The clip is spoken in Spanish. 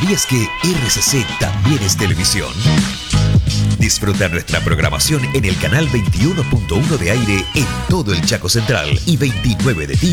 ¿Sabías que RCC también es televisión? Disfruta nuestra programación en el canal 21.1 de aire en todo el Chaco Central y 29 de